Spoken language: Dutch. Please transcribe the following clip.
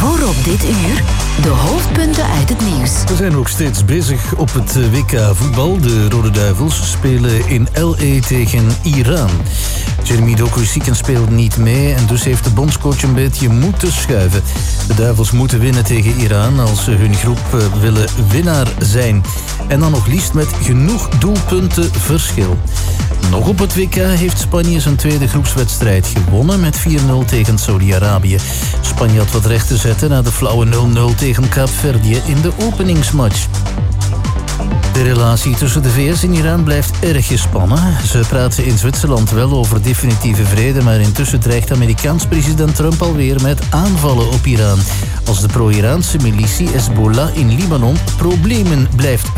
Hoor op dit uur de hoofdpunten uit het nieuws. We zijn ook steeds bezig op het WK voetbal. De Rode Duivels spelen in L.A. tegen Iran. Jeremy Doku is ziek en speelt niet mee en dus heeft de bondscoach een beetje moeten schuiven. De Duivels moeten winnen tegen Iran als ze hun groep willen winnaar zijn. En dan nog liefst met genoeg doelpunten verschil. Nog op het WK heeft Spanje zijn tweede groepswedstrijd gewonnen met 4-0 tegen Saudi-Arabië. Spanje had wat recht te zetten na de flauwe 0-0 tegen Kaapverdië in de openingsmatch. De relatie tussen de VS en Iran blijft erg gespannen. Ze praten in Zwitserland wel over definitieve vrede, maar intussen dreigt Amerikaans president Trump alweer met aanvallen op Iran. Als de pro-Iraanse militie Hezbollah in Libanon problemen blijft